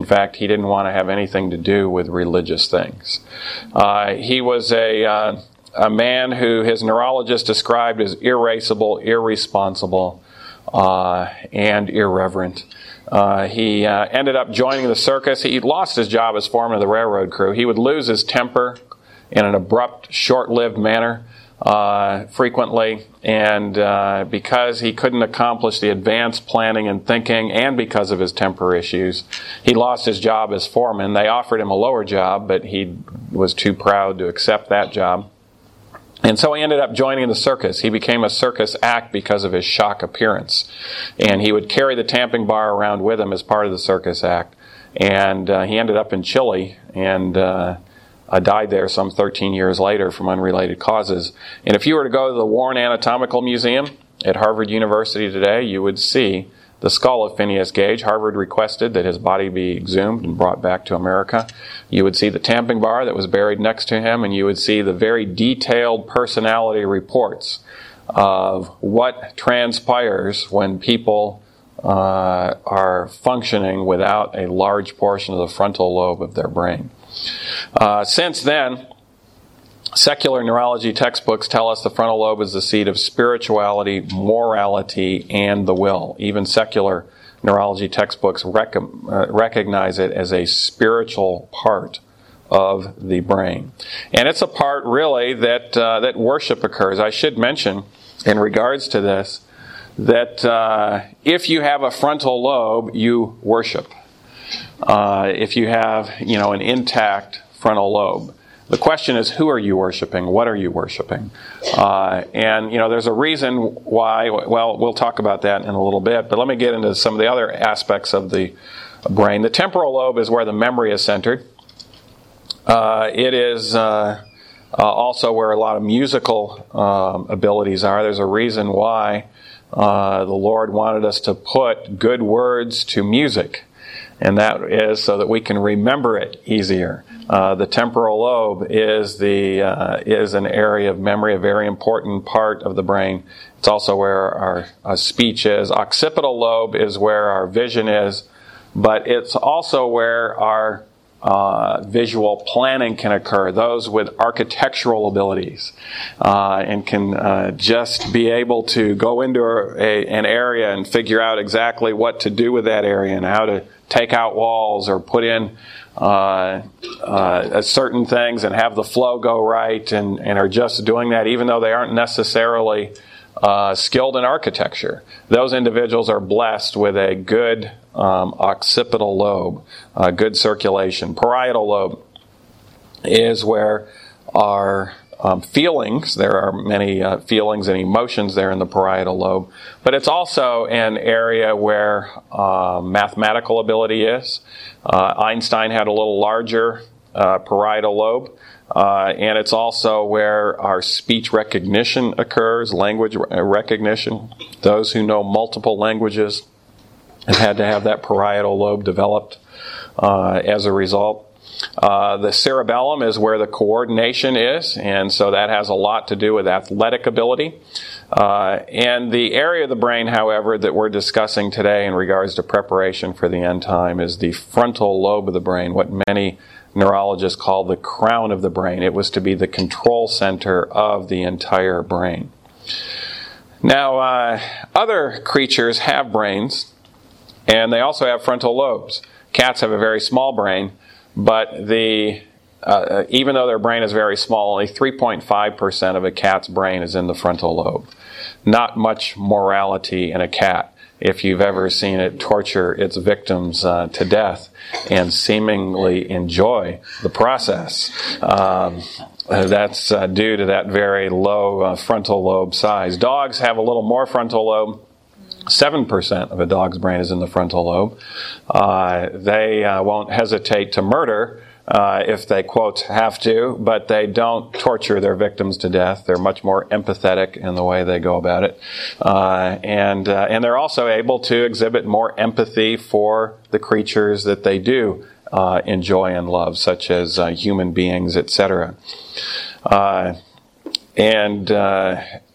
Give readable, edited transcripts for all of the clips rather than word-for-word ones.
fact, he didn't want to have anything to do with religious things. He was a man who his neurologist described as irascible, irresponsible, and irreverent. He ended up joining the circus. He lost his job as foreman of the railroad crew. He would lose his temper in an abrupt, short-lived manner frequently, and because he couldn't accomplish the advanced planning and thinking, and because of his temper issues, he lost his job as foreman. They offered him a lower job, but he was too proud to accept that job. And so he ended up joining the circus. He became a circus act because of his shock appearance. And he would carry the tamping bar around with him as part of the circus act. And he ended up in Chile and died there some 13 years later from unrelated causes. And if you were to go to the Warren Anatomical Museum at Harvard University today, you would see the skull of Phineas Gage. Harvard requested that his body be exhumed and brought back to America. You would see the tamping bar that was buried next to him, and you would see the very detailed personality reports of what transpires when people are functioning without a large portion of the frontal lobe of their brain. Since then, secular neurology textbooks tell us the frontal lobe is the seat of spirituality, morality, and the will. Even secular neurology textbooks recognize it as a spiritual part of the brain. And it's a part, really, that worship occurs. I should mention, in regards to this, that if you have a frontal lobe, you worship. If you have, an intact frontal lobe. The question is, who are you worshiping? What are you worshiping? And there's a reason why. Well, we'll talk about that in a little bit, but let me get into some of the other aspects of the brain. The temporal lobe is where the memory is centered. It is also where a lot of musical abilities are. There's a reason why the Lord wanted us to put good words to music, and that is so that we can remember it easier. The temporal lobe is an area of memory, a very important part of the brain. It's also where our speech is. Occipital lobe is where our vision is, but it's also where our visual planning can occur. Those with architectural abilities and can just be able to go into an area and figure out exactly what to do with that area and how to take out walls or put in certain things and have the flow go right, and are just doing that even though they aren't necessarily skilled in architecture. Those individuals are blessed with a good occipital lobe, good circulation. Parietal lobe is where our feelings, there are many feelings and emotions there in the parietal lobe, but it's also an area where mathematical ability is. Einstein had a little larger parietal lobe, and it's also where our speech recognition occurs, language recognition. Those who know multiple languages have had to have that parietal lobe developed as a result. The cerebellum is where the coordination is, and so that has a lot to do with athletic ability. And the area of the brain, however, that we're discussing today in regards to preparation for the end time is the frontal lobe of the brain, what many neurologists call the crown of the brain. It was to be the control center of the entire brain. Now, other creatures have brains, and they also have frontal lobes. Cats have a very small brain, but even though their brain is very small, only 3.5% of a cat's brain is in the frontal lobe. Not much morality in a cat if you've ever seen it torture its victims to death and seemingly enjoy the process. That's due to that very low frontal lobe size. Dogs have a little more frontal lobe. 7% of a dog's brain is in the frontal lobe. They won't hesitate to murder if they, quote, have to, but they don't torture their victims to death. They're much more empathetic in the way they go about it. And they're also able to exhibit more empathy for the creatures that they do enjoy and love, such as human beings, etc.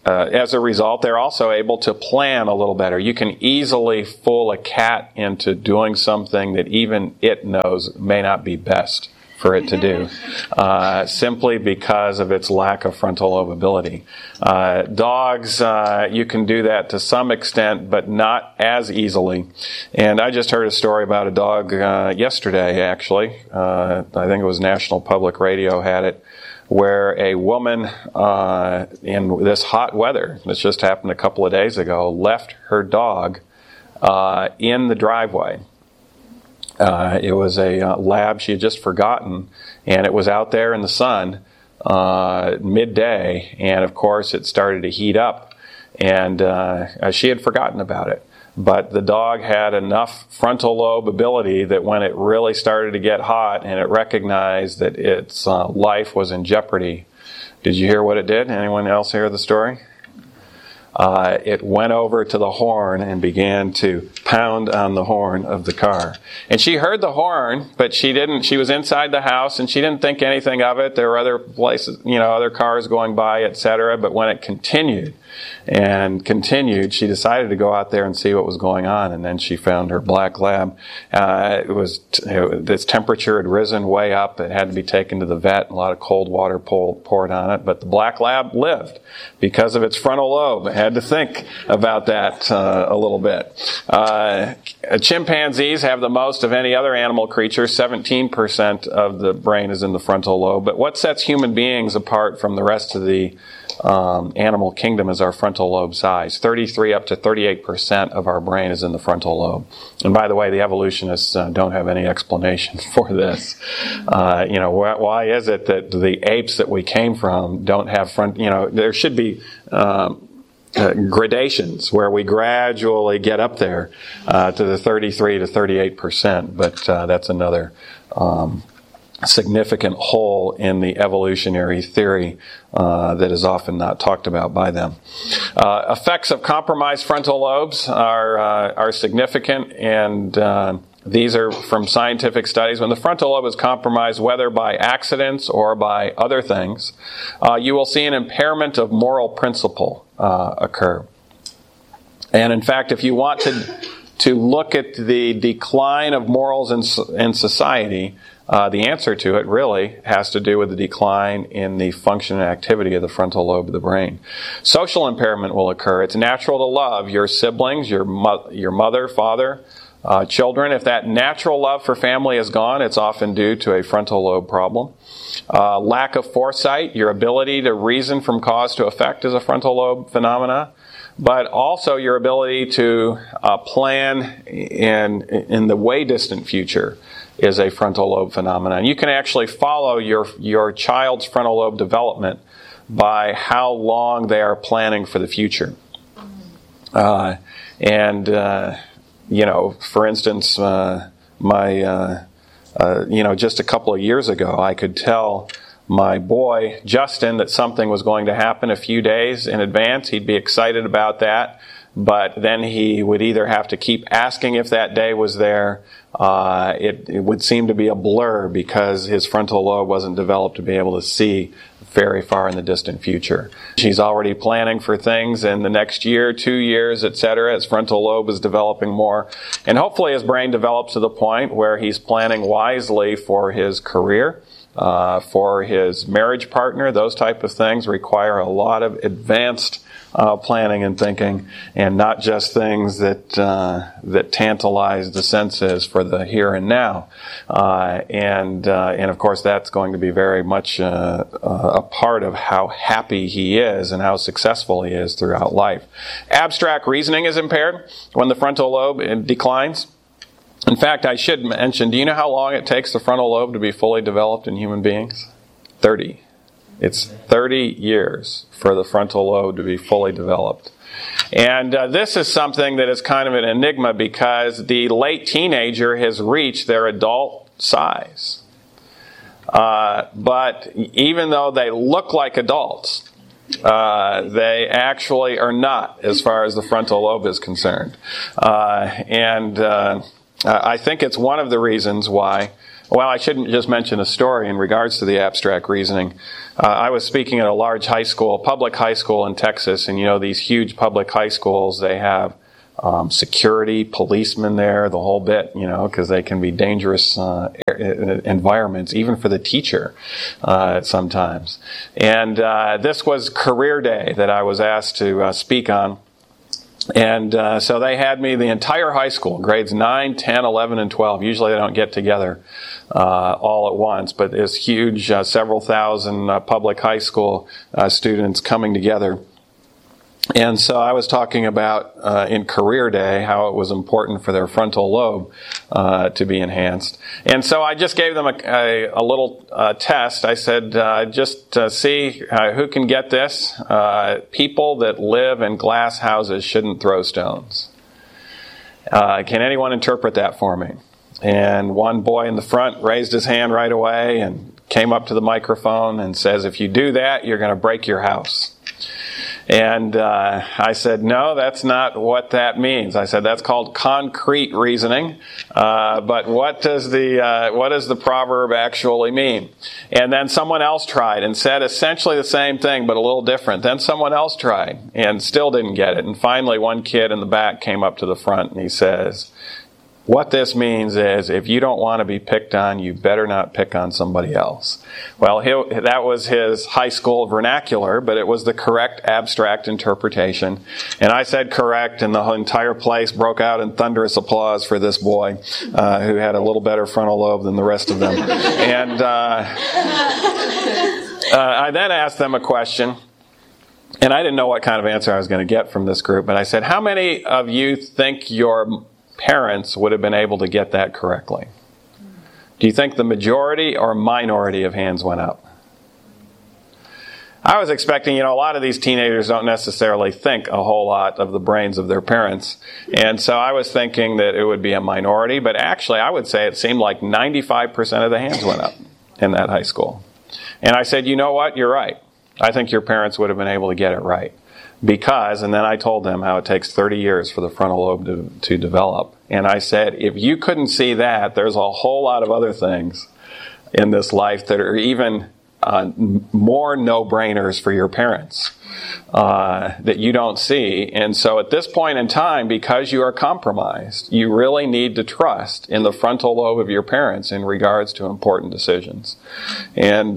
as a result, they're also able to plan a little better. You can easily fool a cat into doing something that even it knows may not be best for it to do, simply because of its lack of frontal lobe ability. Dogs, you can do that to some extent, but not as easily. And I just heard a story about a dog yesterday, actually. I think it was National Public Radio had it, where a woman in this hot weather, this just happened a couple of days ago, left her dog in the driveway. It was a lab she had just forgotten, and it was out there in the sun midday, and of course it started to heat up, and she had forgotten about it. But the dog had enough frontal lobe ability that when it really started to get hot and it recognized that its life was in jeopardy, did you hear what it did? Anyone else hear the story? It went over to the horn and began to pound on the horn of the car. And she heard the horn, but she was inside the house and she didn't think anything of it. There were other places, other cars going by, etc. But when it continued, she decided to go out there and see what was going on. And then she found her black lab. Its temperature had risen way up. It had to be taken to the vet. A lot of cold water poured on it. But the black lab lived because of its frontal lobe. I had to think about that a little bit. Chimpanzees have the most of any other animal creature. 17% of the brain is in the frontal lobe. But what sets human beings apart from the rest of the animal kingdom is our frontal lobe size. 33 up to 38% of our brain is in the frontal lobe. And by the way, the evolutionists don't have any explanation for this. Why is it that the apes that we came from don't have there should be gradations where we gradually get up there to the 33 to 38%, but that's another significant hole in the evolutionary theory that is often not talked about by them. Effects of compromised frontal lobes are significant, and these are from scientific studies. When the frontal lobe is compromised, whether by accidents or by other things, you will see an impairment of moral principle occur. And in fact, if you want to look at the decline of morals in society, the answer to it really has to do with the decline in the function and activity of the frontal lobe of the brain. Social impairment will occur. It's natural to love your siblings, your mother, father, children. If that natural love for family is gone, it's often due to a frontal lobe problem. Lack of foresight, your ability to reason from cause to effect is a frontal lobe phenomena. But also your ability to plan in the way distant future is a frontal lobe phenomenon. You can actually follow your child's frontal lobe development by how long they are planning for the future. For instance, just a couple of years ago, I could tell my boy, Justin, that something was going to happen a few days in advance. He'd be excited about that, but then he would either have to keep asking if that day was there. It would seem to be a blur because his frontal lobe wasn't developed to be able to see very far in the distant future. He's already planning for things in the next year, 2 years, etc. His frontal lobe is developing more. And hopefully his brain develops to the point where he's planning wisely for his career, for his marriage partner. Those type of things require a lot of advanced planning and thinking, and not just things that tantalize the senses for the here and now. And of course, that's going to be very much a part of how happy he is and how successful he is throughout life. Abstract reasoning is impaired when the frontal lobe declines. In fact, I should mention, do you know how long it takes the frontal lobe to be fully developed in human beings? 30. It's 30 years for the frontal lobe to be fully developed. And this is something that is kind of an enigma because the late teenager has reached their adult size. But even though they look like adults, they actually are not as far as the frontal lobe is concerned. I think it's one of the reasons why Well, I shouldn't just mention a story in regards to the abstract reasoning. I was speaking at a large high school, public high school in Texas, and these huge public high schools, they have security, policemen there, the whole bit, because they can be dangerous environments, even for the teacher sometimes. And this was career day that I was asked to speak on. And so they had me, the entire high school, grades 9, 10, 11, and 12. Usually they don't get together all at once, but this huge, several thousand public high school students coming together. And so I was talking about in career day how it was important for their frontal lobe to be enhanced. And so I just gave them a little test. I said, just see who can get this. People that live in glass houses shouldn't throw stones. Can anyone interpret that for me? And one boy in the front raised his hand right away and came up to the microphone and says, if you do that, you're going to break your house. And I said, no, that's not what that means. I said, that's called concrete reasoning. But what does the proverb actually mean? And then someone else tried and said essentially the same thing, but a little different. Then someone else tried and still didn't get it. And finally, one kid in the back came up to the front and he says, what this means is if you don't want to be picked on, you better not pick on somebody else. Well, that was his high school vernacular, but it was the correct abstract interpretation. And I said correct, and the entire place broke out in thunderous applause for this boy who had a little better frontal lobe than the rest of them. And I then asked them a question. And I didn't know what kind of answer I was going to get from this group, but I said, how many of you think your parents would have been able to get that correctly? Do you think the majority or minority of hands went up? I was expecting, a lot of these teenagers don't necessarily think a whole lot of the brains of their parents. And so I was thinking that it would be a minority, but actually I would say it seemed like 95% of the hands went up in that high school. And I said, you know what? You're right. I think your parents would have been able to get it right. Because, and then I told them how it takes 30 years for the frontal lobe to develop. And I said, if you couldn't see that, there's a whole lot of other things in this life that are even more no-brainers for your parents that you don't see. And so at this point in time, because you are compromised, you really need to trust in the frontal lobe of your parents in regards to important decisions. And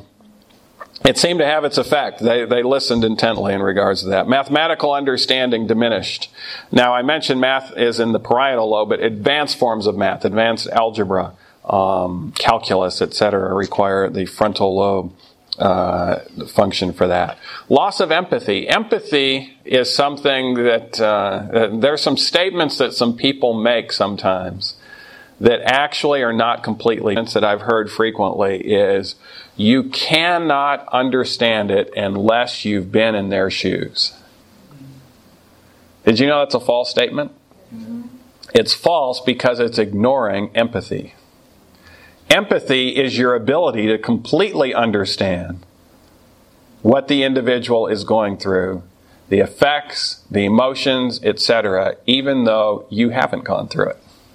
it seemed to have its effect. They listened intently in regards to that. Mathematical understanding diminished. Now, I mentioned math is in the parietal lobe, but advanced forms of math, advanced algebra, calculus, etc., require the frontal lobe function for that. Loss of empathy. Empathy is something that there are some statements that some people make sometimes that actually are not completely, that I've heard frequently is, you cannot understand it unless you've been in their shoes. Did you know that's a false statement? Mm-hmm. It's false because it's ignoring empathy. Empathy is your ability to completely understand what the individual is going through, the effects, the emotions, etc., even though you haven't gone through it.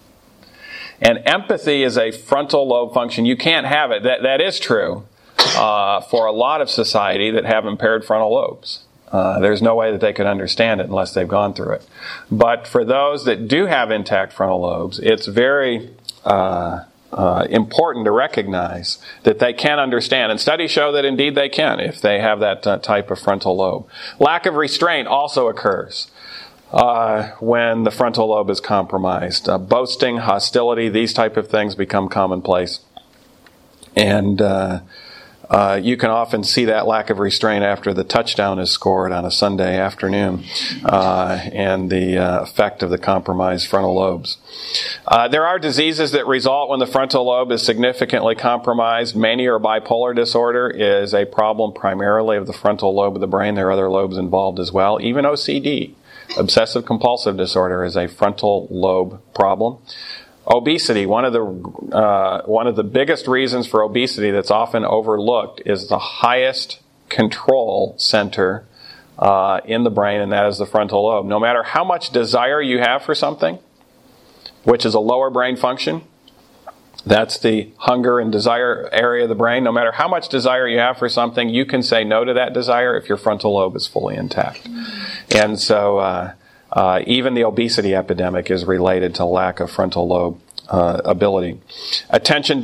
And empathy is a frontal lobe function. You can't have it. That is true for a lot of society that have impaired frontal lobes. There's no way that they could understand it unless they've gone through it. But for those that do have intact frontal lobes, it's very important to recognize that they can understand. And studies show that indeed they can if they have that type of frontal lobe. Lack of restraint also occurs when the frontal lobe is compromised. Boasting, hostility, these type of things become commonplace. And you can often see that lack of restraint after the touchdown is scored on a Sunday afternoon and the effect of the compromised frontal lobes. There are diseases that result when the frontal lobe is significantly compromised. Mania or bipolar disorder is a problem primarily of the frontal lobe of the brain. There are other lobes involved as well. Even OCD, obsessive compulsive disorder, is a frontal lobe problem. Obesity, one of the biggest reasons for obesity that's often overlooked is the highest control center in the brain, and that is the frontal lobe. No matter how much desire you have for something, which is a lower brain function, That's the hunger and desire area of the brain. No matter how much desire you have for something, you can say no to that desire if your frontal lobe is fully intact. And so even the obesity epidemic is related to lack of frontal lobe ability. Attention